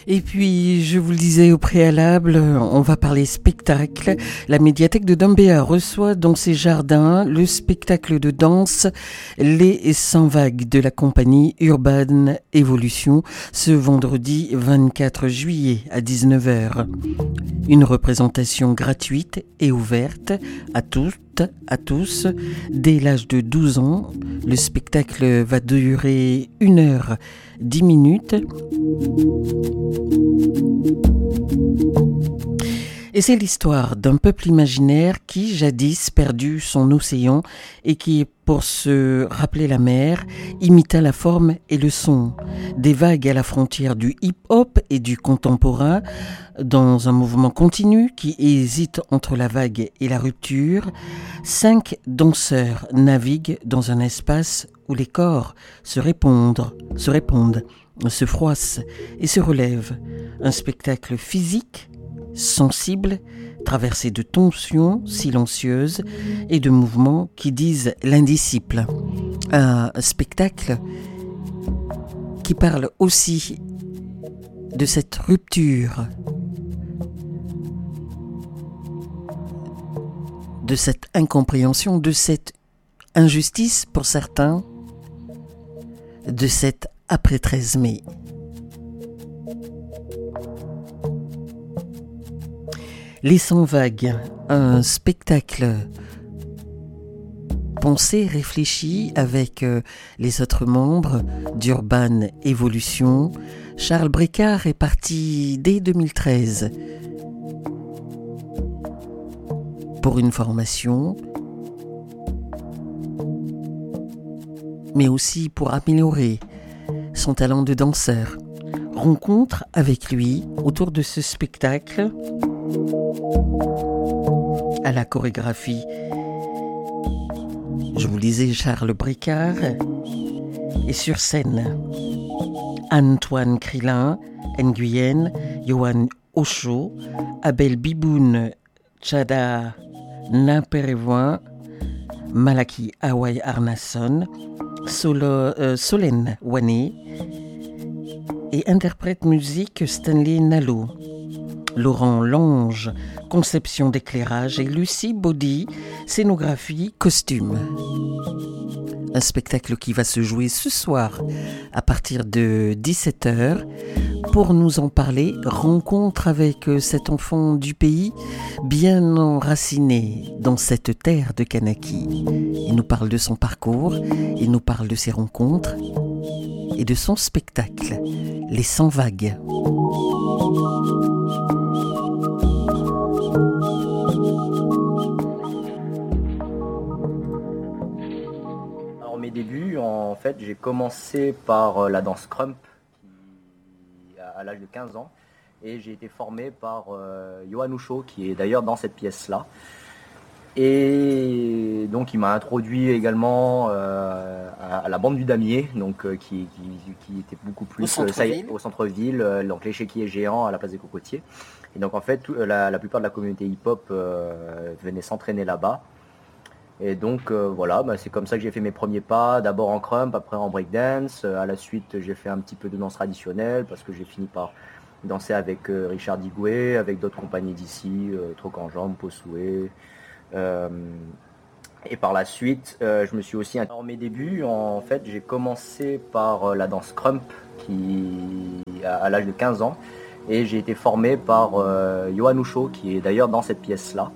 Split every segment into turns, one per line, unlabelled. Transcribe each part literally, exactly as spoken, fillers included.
Et puis, je vous le disais au préalable, on va parler spectacle. La médiathèque de Dombéa reçoit dans ses jardins le spectacle de danse Les cent vagues de la compagnie Urban Evolution ce vendredi vingt-quatre juillet à dix-neuf heures. Une représentation gratuite et ouverte à toutes, à tous, dès l'âge de douze ans. Le spectacle va durer une heure dix minutes. Et c'est l'histoire d'un peuple imaginaire qui, jadis, perdu son océan et qui, pour se rappeler la mer, imita la forme et le son. Des vagues à la frontière du hip-hop et du contemporain, dans un mouvement continu qui hésite entre la vague et la rupture, cinq danseurs naviguent dans un espace où les corps se répondent, se répondent, se froissent et se relèvent. Un spectacle physique, sensible, traversé de tensions silencieuses et de mouvements qui disent l'indicible. Un spectacle qui parle aussi de cette rupture, de cette incompréhension, de cette injustice pour certains, de cette après treize mai. Les cent vagues, un spectacle pensé, réfléchi avec les autres membres d'Urban Evolution. Charles Bricard est parti dès deux mille treize pour une formation, mais aussi pour améliorer son talent de danseur. Rencontre avec lui autour de ce spectacle, à la chorégraphie, je vous disais, Charles Bricard, et sur scène, Antoine Krillin, Nguyen, Johan Ocho, Abel Biboun, Chada Naperevoin, Malaki Hawaii Arnason, Solo, euh, Solène Wané et interprète musique Stanley Nalo. Laurent Lange, conception d'éclairage, et Lucie Baudy, scénographie, costume. Un spectacle qui va se jouer ce soir à partir de dix-sept heures. Pour nous en parler, rencontre avec cet enfant du pays bien enraciné dans cette terre de Kanaki. Il nous parle de son parcours, il nous parle de ses rencontres et de son spectacle, Les cent vagues.
Mes débuts, en fait, j'ai commencé par la danse Krump qui, à l'âge de quinze ans, et j'ai été formé par euh, Johan Ocho, qui est d'ailleurs dans cette pièce-là. Et donc, il m'a introduit également euh, à, à la bande du Damier, donc euh, qui, qui, qui était beaucoup plus
au centre-ville,
euh, au centre-ville, euh, donc l'échiquier géant à la place des Cocotiers. Et donc, en fait, tout, la, la plupart de la communauté hip-hop euh, venait s'entraîner là-bas. Et donc euh, voilà, bah, c'est comme ça que j'ai fait mes premiers pas, d'abord en krump, après en breakdance. Euh, à la suite, j'ai fait un petit peu de danse traditionnelle parce que j'ai fini par danser avec euh, Richard Digoué, avec d'autres compagnies d'ici, euh, Troc en Jambes, Posoué. Euh, et par la suite, euh, je me suis aussi... Dans mes débuts, en fait, j'ai commencé par la danse krump qui, à, à l'âge de quinze ans, et j'ai été formé par euh, Johan Ocho, qui est d'ailleurs dans cette pièce-là.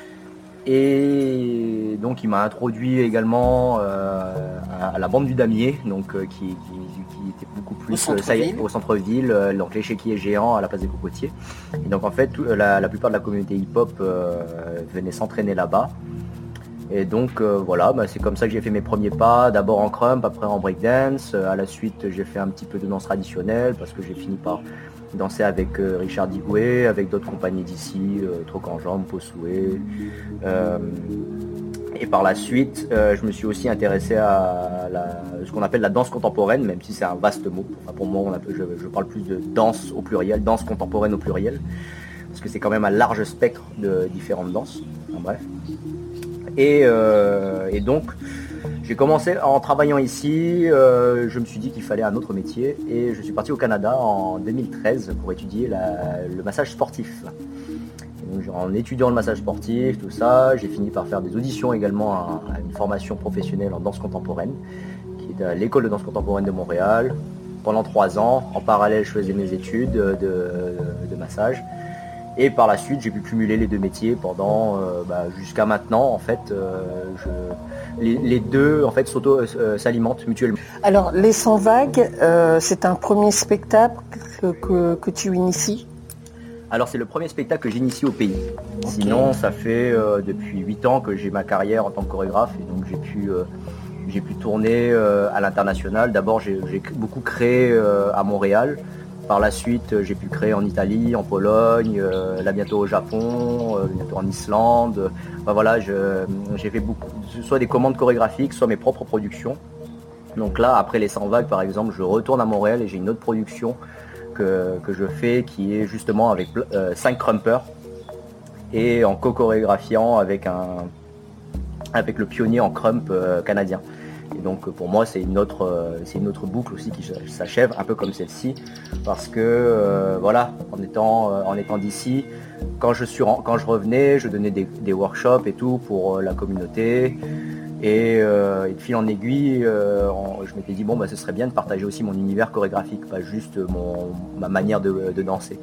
Et donc il m'a introduit également euh, à, à la bande du Damier, donc euh, qui, qui, qui était beaucoup plus
au centre-ville,
euh, au centre-ville, euh, donc l'échiquier géant à la place des Cocotiers. Et donc en fait, tout, la, la plupart de la communauté hip-hop euh, venait s'entraîner là-bas. Et donc euh, voilà, bah, c'est comme ça que j'ai fait mes premiers pas, d'abord en krump, après en breakdance. À la suite, j'ai fait un petit peu de danse traditionnelle parce que j'ai fini par danser avec euh, Richard Digoué, avec d'autres compagnies d'ici, euh, Troc en Jambes, Posoué. Euh, et par la suite, euh, je me suis aussi intéressé à la, ce qu'on appelle la danse contemporaine, même si c'est un vaste mot. Enfin, pour moi, on appelle, je, je parle plus de danse au pluriel, danse contemporaine au pluriel, parce que c'est quand même un large spectre de différentes danses. Enfin, bref. Et, euh, et donc, J'ai commencé en travaillant ici, euh, je me suis dit qu'il fallait un autre métier et je suis parti au Canada en deux mille treize pour étudier la, le massage sportif. Donc, en étudiant le massage sportif, tout ça, j'ai fini par faire des auditions également à, à une formation professionnelle en danse contemporaine, qui est à l'école de danse contemporaine de Montréal. Pendant trois ans, en parallèle, je faisais mes études de, de, de massage. Et par la suite, j'ai pu cumuler les deux métiers pendant euh, bah, jusqu'à maintenant. En fait, euh, je, les, les deux en fait s'auto euh, s'alimentent mutuellement.
Alors, Les cent vagues, euh, c'est un premier spectacle que, que, que tu inities?
Alors, c'est le premier spectacle que j'initie au pays.
Okay.
Sinon, ça fait euh, depuis huit ans que j'ai ma carrière en tant que chorégraphe et donc j'ai pu euh, j'ai pu tourner euh, à l'international. D'abord, j'ai beaucoup créé euh, à Montréal. Par la suite, j'ai pu créer en Italie, en Pologne, euh, là bientôt au Japon, euh, bientôt en Islande. Enfin, voilà, j'ai fait beaucoup, soit des commandes chorégraphiques, soit mes propres productions. Donc là, après les cent vagues, par exemple, je retourne à Montréal et j'ai une autre production que, que je fais qui est justement avec euh, cinq crumpers et en co-chorégraphiant avec, un, avec le pionnier en crump euh, canadien. Et donc pour moi c'est une autre euh, c'est une autre boucle aussi qui s'achève un peu comme celle-ci parce que euh, voilà en étant euh, en étant d'ici quand je suis quand je revenais je donnais des, des workshops et tout pour euh, la communauté et, euh, et de fil en aiguille euh, en, je m'étais dit bon bah ce serait bien de partager aussi mon univers chorégraphique, pas juste mon ma manière de, de danser.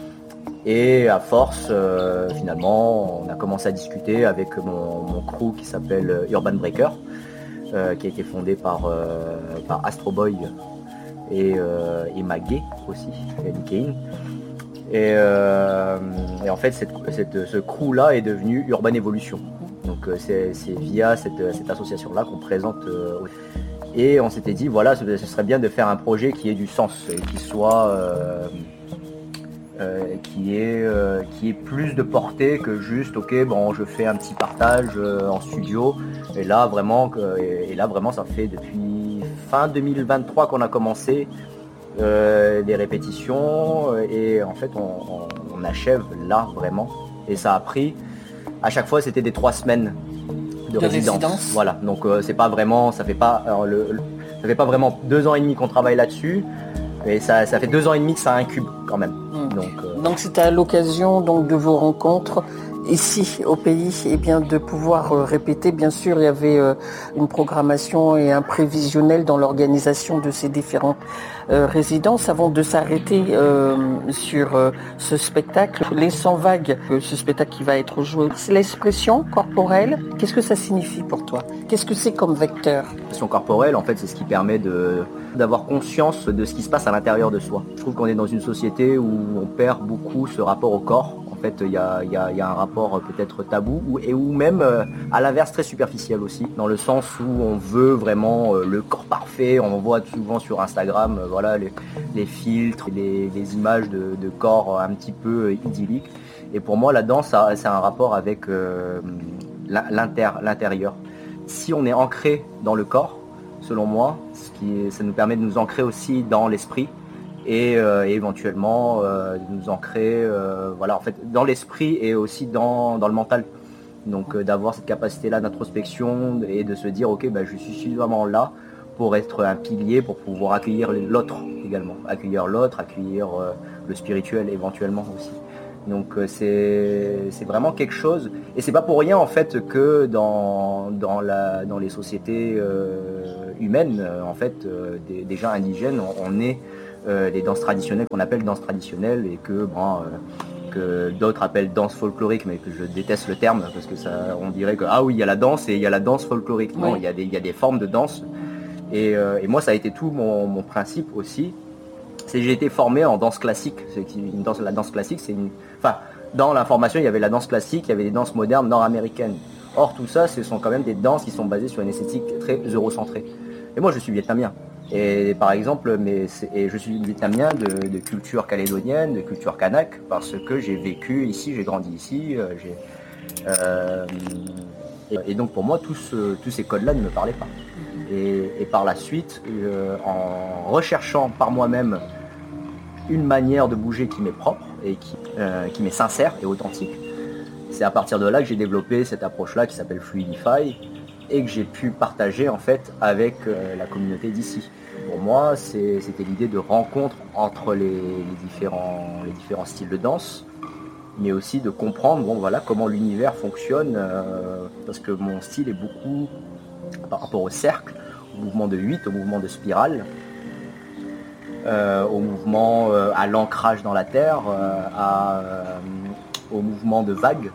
Et à force, euh, finalement, on a commencé à discuter avec mon, mon crew qui s'appelle Urban Breaker. Euh, qui a été fondé par, euh, par Astro Boy et, euh, et Maggie aussi, Eddie Kane. Et, euh, et en fait, cette, cette, ce crew-là est devenu Urban Evolution. Donc c'est via cette, cette association-là qu'on présente. Euh, et on s'était dit, voilà, ce, ce serait bien de faire un projet qui ait du sens, et qui soit... Euh, Euh, qui, est, euh, qui est plus de portée que juste ok bon je fais un petit partage euh, en studio et là vraiment et, et là vraiment ça fait depuis fin deux mille vingt-trois qu'on a commencé euh, des répétitions et en fait on, on, on achève là vraiment et ça a pris à chaque fois c'était des trois semaines de, de résidence. résidence voilà donc euh, c'est pas vraiment ça fait pas alors, le, le, ça fait pas vraiment deux ans et demi qu'on travaille là-dessus. Et ça, ça fait deux ans et demi que ça incube quand même.
Mmh. Donc euh... donc c'était à l'occasion donc de vos rencontres ici au pays et bien de pouvoir euh, répéter. Bien sûr, il y avait euh, une programmation et un prévisionnel dans l'organisation de ces différentes euh, résidences. Avant de s'arrêter euh, sur euh, ce spectacle, Les cent vagues, euh, ce spectacle qui va être joué, c'est l'expression corporelle. Qu'est-ce que ça signifie pour toi? Qu'est-ce que c'est comme vecteur?
L'expression corporelle, en fait, c'est ce qui permet de d'avoir conscience de ce qui se passe à l'intérieur de soi. Je trouve qu'on est dans une société où on perd beaucoup ce rapport au corps. En fait, il y a, y a, y a un rapport peut-être tabou ou, et ou même euh, à l'inverse très superficiel aussi, dans le sens où on veut vraiment euh, le corps parfait. On voit souvent sur Instagram, euh, voilà, les, les filtres, les, les images de, de corps un petit peu idylliques. Et pour moi, la danse, c'est un rapport avec euh, l'intérieur. Si on est ancré dans le corps, selon moi, ce qui, ça nous permet de nous ancrer aussi dans l'esprit. Et, euh, et éventuellement euh, nous ancrer euh, voilà en fait dans l'esprit et aussi dans, dans le mental, donc euh, d'avoir cette capacité là d'introspection et de se dire ok bah, je suis suffisamment là pour être un pilier pour pouvoir accueillir l'autre également, accueillir l'autre, accueillir euh, le spirituel éventuellement aussi. Donc euh, c'est c'est vraiment quelque chose et c'est pas pour rien en fait que dans dans la dans les sociétés euh, humaines en fait euh, des, des gens indigènes on, on est Euh, les danses traditionnelles qu'on appelle danses traditionnelles et que, bon, euh, que d'autres appellent danse folklorique, mais que je déteste le terme parce que ça, on dirait que ah oui il y a la danse et il y a la danse folklorique. Oui. Non, il y a des, il y a des formes de danse et, euh, et moi ça a été tout mon, mon principe aussi. C'est j'ai été formé en danse classique. C'est une danse, la danse classique, c'est une, enfin dans la formation il y avait la danse classique, il y avait des danses modernes nord-américaines. Or tout ça, ce sont quand même des danses qui sont basées sur une esthétique très eurocentrée. Et moi je suis vietnamien. Et par exemple, mais et je suis vietnamien de, de culture calédonienne, de culture kanak, parce que j'ai vécu ici, j'ai grandi ici, euh, j'ai, euh, et, et donc pour moi, tous, euh, tous ces codes-là ne me parlaient pas. Et, et par la suite, euh, en recherchant par moi-même une manière de bouger qui m'est propre et qui, euh, qui m'est sincère et authentique, c'est à partir de là que j'ai développé cette approche-là qui s'appelle Fluidify, et que j'ai pu partager en fait avec euh, la communauté d'ici. Pour moi, c'est, c'était l'idée de rencontre entre les, les, différents, les différents styles de danse, mais aussi de comprendre bon, voilà, comment l'univers fonctionne, euh, parce que mon style est beaucoup par rapport au cercle, au mouvement de huit, au mouvement de spirale, euh, au mouvement, euh, à l'ancrage dans la terre, euh, à, euh, au mouvement de vague.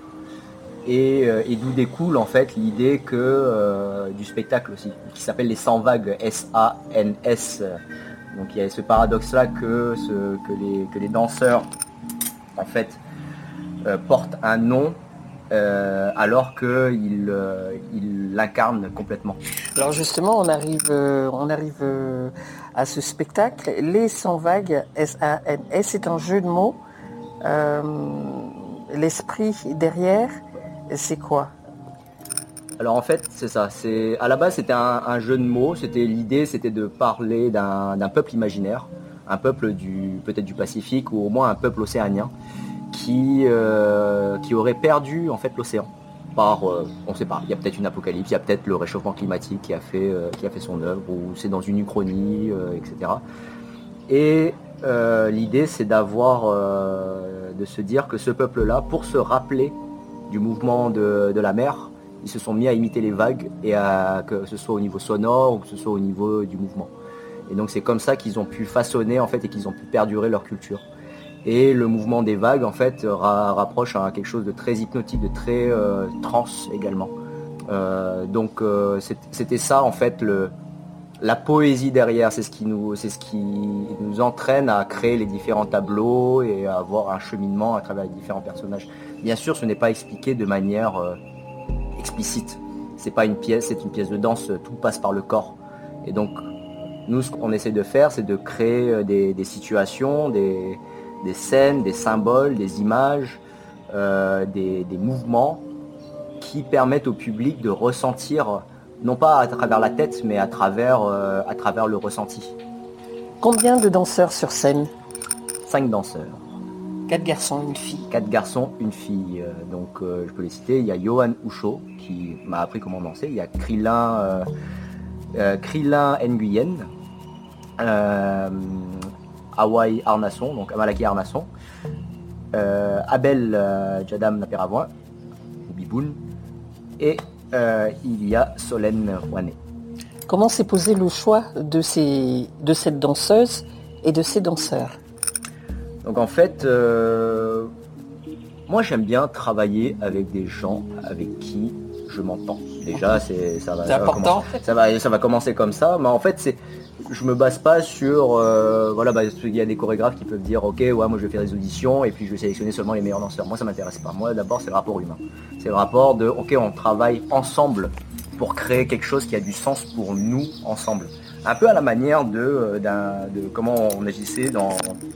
Et, euh, et d'où découle en fait l'idée que euh, du spectacle aussi, qui s'appelle les cent vagues, S A N S. Donc il y a ce paradoxe-là que, ce, que, les, que les danseurs en fait euh, portent un nom euh, alors qu'ils euh, ils l'incarnent complètement.
Alors justement, on arrive, euh, on arrive euh, à ce spectacle. Les cent vagues, S A N S, c'est un jeu de mots. Euh, l'esprit derrière, c'est quoi?
Alors en fait, c'est ça. C'est, à la base, c'était un, un jeu de mots. C'était, l'idée, c'était de parler d'un, d'un peuple imaginaire, un peuple du, peut-être du Pacifique ou au moins un peuple océanien qui, euh, qui aurait perdu en fait l'océan. Par, euh, on ne sait pas. Il y a peut-être une apocalypse, il y a peut-être le réchauffement climatique qui a fait, euh, qui a fait son œuvre, ou c'est dans une uchronie, euh, et cetera. Et euh, l'idée, c'est d'avoir, euh, de se dire que ce peuple-là, pour se rappeler du mouvement de, de la mer, ils se sont mis à imiter les vagues, et à, que ce soit au niveau sonore ou que ce soit au niveau du mouvement. Et donc c'est comme ça qu'ils ont pu façonner en fait et qu'ils ont pu perdurer leur culture. Et le mouvement des vagues en fait ra- rapproche à quelque chose de très hypnotique, de très euh, trans également. Euh, donc euh, c'est, c'était ça en fait le, la poésie derrière, c'est ce qui nous, c'est ce qui nous entraîne à créer les différents tableaux et à avoir un cheminement à travers les différents personnages. Bien sûr, ce n'est pas expliqué de manière euh, explicite. C'est pas une pièce, c'est une pièce de danse. Tout passe par le corps. Et donc, nous, ce qu'on essaie de faire, c'est de créer des, des situations, des, des scènes, des symboles, des images, euh, des, des mouvements qui permettent au public de ressentir, non pas à travers la tête, mais à travers, euh, à travers le ressenti.
Combien de danseurs sur scène?
Cinq danseurs.
Quatre garçons, une fille.
Quatre garçons, une fille. Euh, donc euh, je peux les citer. Il y a Johan Oucho qui m'a appris comment danser. Il y a Krillin, euh, euh, Krillin Nguyen, euh, Hawaii Arnasson, donc Amalaki Arnasson, euh, Abel euh, Jadam Naperavoin, Biboun, et euh, il y a Solène Rouanet.
Comment s'est posé le choix de, ces, de cette danseuse et de ces danseurs?
Donc en fait, euh, moi j'aime bien travailler avec des gens avec qui je m'entends. Déjà, c'est ça va,
C'est
ça va
important.
commencer, ça va, ça va commencer comme ça. Mais en fait, c'est, je me base pas sur, euh, voilà, bah, il y a des chorégraphes qui peuvent dire, ok, ouais, moi je vais faire des auditions et puis je vais sélectionner seulement les meilleurs danseurs. Moi, ça m'intéresse pas. Moi, d'abord, c'est le rapport humain. C'est le rapport de, ok, on travaille ensemble pour créer quelque chose qui a du sens pour nous ensemble. Un peu à la manière de, d'un, de comment on agissait dans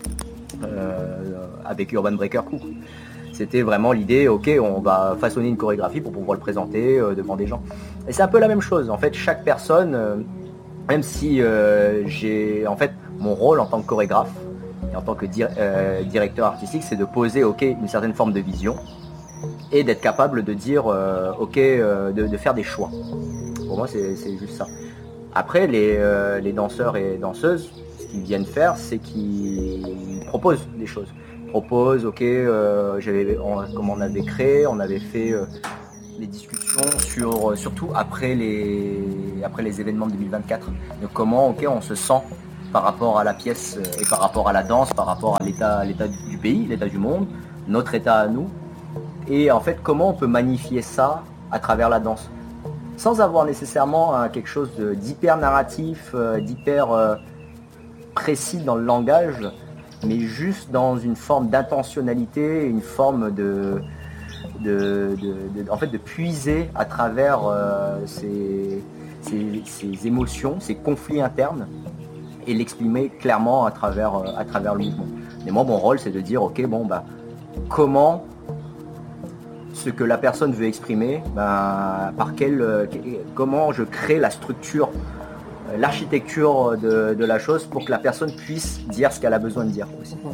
Euh, avec Urban Breaker Crew. C'était vraiment l'idée, ok, on va façonner une chorégraphie pour pouvoir le présenter euh, devant des gens. Et c'est un peu la même chose. En fait, chaque personne, euh, même si euh, j'ai, en fait, mon rôle en tant que chorégraphe et en tant que dir- euh, directeur artistique, c'est de poser, ok, une certaine forme de vision et d'être capable de dire, euh, ok, euh, de, de faire des choix. Pour moi, c'est, c'est juste ça. Après, les, euh, les danseurs et danseuses, ce qu'ils viennent faire, c'est qu'ils proposent des choses. Ils proposent, ok, euh, j'avais, on, comme on avait créé, on avait fait euh, des discussions sur, surtout après les, après les événements de deux mille vingt-quatre. Donc comment, ok, on se sent par rapport à la pièce et par rapport à la danse, par rapport à l'état, l'état du pays, l'état du monde, notre état à nous. Et en fait, comment on peut magnifier ça à travers la danse, sans avoir nécessairement hein, quelque chose de, d'hyper narratif, euh, d'hyper euh, précis dans le langage, mais juste dans une forme d'intentionnalité, une forme de, de, de, de en fait, de puiser à travers euh, ces, ces, ces émotions, ces conflits internes, et l'exprimer clairement à travers, euh, à travers le mouvement. Mais moi, mon rôle, c'est de dire, ok, bon, bah, comment ce que la personne veut exprimer, ben, par quel, euh, comment je crée la structure, euh, l'architecture de, de la chose pour que la personne puisse dire ce qu'elle a besoin de dire aussi.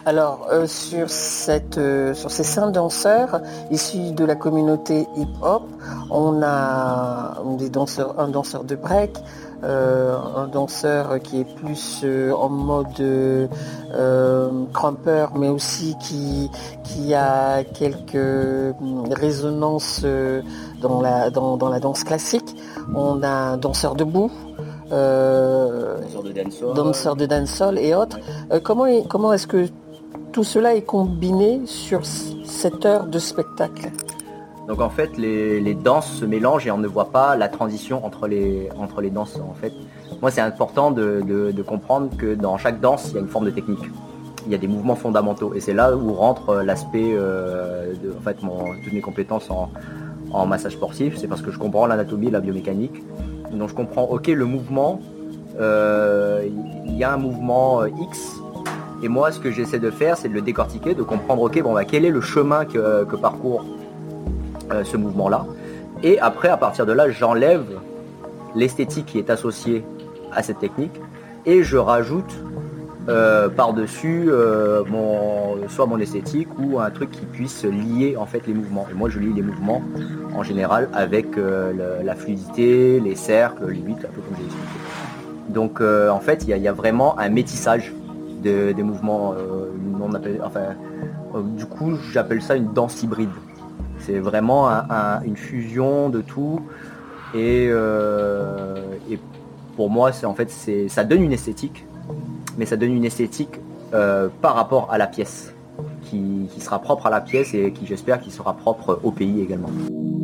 Alors, euh, sur, cette, euh, sur ces cinq danseurs issus de la communauté hip-hop, on a des danseurs, un danseur de break, euh, un danseur qui est plus euh, en mode euh, crumper, mais aussi qui, qui a quelques résonances euh, dans, la, dans, dans la danse classique. On a un danseur debout. Euh,
danseur de dancehall,
danseur de dancehall et autres. Ouais. Euh, comment, est, comment est-ce que tout cela est combiné sur cette heure de spectacle?
Donc en fait, les, les danses se mélangent et on ne voit pas la transition entre les, entre les danses. En fait, moi, c'est important de, de, de comprendre que dans chaque danse, il y a une forme de technique. Il y a des mouvements fondamentaux et c'est là où rentre l'aspect euh, de en fait, mon, toutes mes compétences en, en massage sportif. C'est parce que je comprends l'anatomie, la biomécanique. Donc je comprends, ok, le mouvement, euh, il y a un mouvement X. Et moi, ce que j'essaie de faire, c'est de le décortiquer, de comprendre, ok, bon, bah, quel est le chemin que, que parcourt euh, ce mouvement-là. Et après, à partir de là, j'enlève l'esthétique qui est associée à cette technique et je rajoute euh, par-dessus euh, mon, soit mon esthétique ou un truc qui puisse lier en fait les mouvements. Et moi, je lie les mouvements en général avec euh, le, la fluidité, les cercles, les huit, un peu comme j'ai expliqué. Donc, euh, en fait, il y, y a vraiment un métissage De, des mouvements, euh, on appelle, enfin, euh, du coup j'appelle ça une danse hybride. C'est vraiment un, un, une fusion de tout et, euh, et pour moi c'est en fait c'est, ça donne une esthétique, mais ça donne une esthétique euh, par rapport à la pièce, qui, qui sera propre à la pièce et qui j'espère qui sera propre au pays également.